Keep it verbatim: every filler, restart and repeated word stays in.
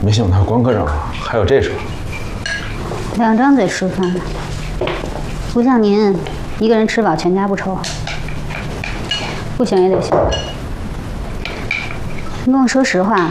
没想到光客上还有这手。 两张嘴吃饭，不像您一个人吃饱全家不愁。不行也得行。你跟我说实话，